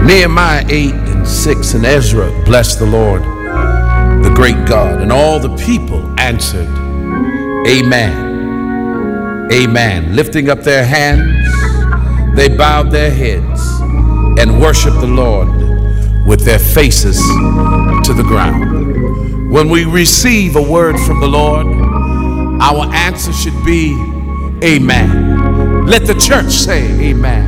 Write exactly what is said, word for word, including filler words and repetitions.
Nehemiah eight and six and Ezra blessed the Lord, the great God, and all the people answered, Amen, Amen. Lifting up their hands, they bowed their heads and worshiped the Lord with their faces to the ground. When we receive a word from the Lord, our answer should be, Amen. Let the church say, Amen.